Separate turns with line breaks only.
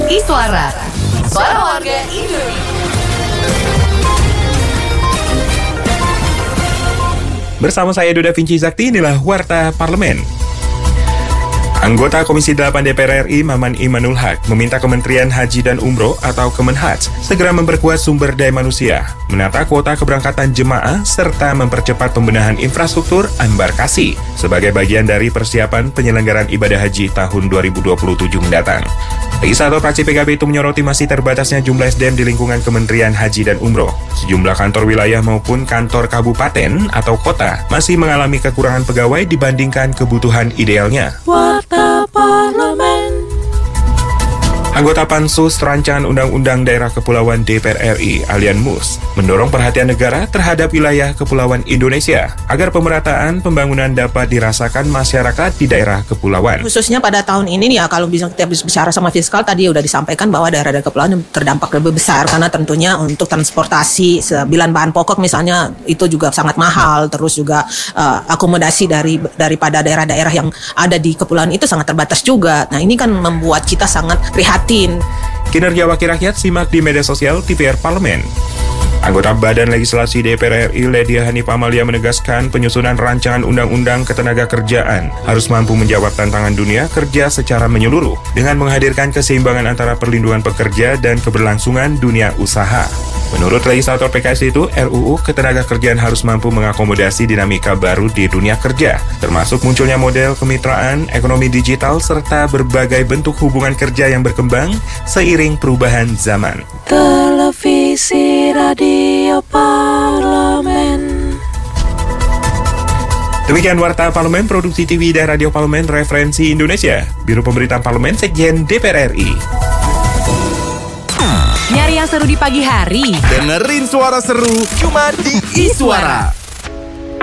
Iswara, suara warga Indonesia.
Bersama saya Duda Vinci Zakti, inilah Warta Parlemen. Anggota Komisi 8 DPR RI Maman Imanul Haq meminta Kementerian Haji dan Umroh atau Kemenhaj segera memperkuat sumber daya manusia, menata kuota keberangkatan jemaah, serta mempercepat pembenahan infrastruktur embarkasi sebagai bagian dari persiapan penyelenggaraan ibadah haji tahun 2027 mendatang. Legislator fraksi PKB itu menyoroti masih terbatasnya jumlah SDM di lingkungan Kementerian Haji dan Umroh. Sejumlah kantor wilayah maupun kantor kabupaten atau kota masih mengalami kekurangan pegawai dibandingkan kebutuhan idealnya.
Warta Parlemen.
Anggota Pansus Rancangan Undang-Undang Daerah Kepulauan DPR RI, Alian Mus, mendorong perhatian negara terhadap wilayah kepulauan Indonesia agar pemerataan pembangunan dapat dirasakan masyarakat di daerah kepulauan.
Khususnya pada tahun ini ya, kalau bisa kita bicara sama fiskal, tadi udah disampaikan bahwa daerah-daerah kepulauan terdampak lebih besar karena tentunya untuk transportasi, sembilan bahan pokok misalnya itu juga sangat mahal, terus juga akomodasi daripada daerah-daerah yang ada di kepulauan itu sangat terbatas juga. Nah, ini kan membuat kita sangat prihatin.
Kinerja Wakil Rakyat simak di media sosial TVR Parlemen. Anggota Badan Legislasi DPR RI Ledia Hanif Amalia menegaskan penyusunan rancangan undang-undang ketenagakerjaan harus mampu menjawab tantangan dunia kerja secara menyeluruh dengan menghadirkan keseimbangan antara perlindungan pekerja dan keberlangsungan dunia usaha. Menurut legislator PKS itu, RUU Ketenagakerjaan harus mampu mengakomodasi dinamika baru di dunia kerja, termasuk munculnya model kemitraan, ekonomi digital, serta berbagai bentuk hubungan kerja yang berkembang seiring perubahan zaman.
Televisi Radio Parlemen.
Demikian Warta Parlemen, Produksi TV dan Radio Parlemen Referensi Indonesia, Biro Pemberitaan Parlemen, Sekjen DPR RI.
Nyari yang seru di pagi hari?
Dengerin suara seru cuma di Iswara.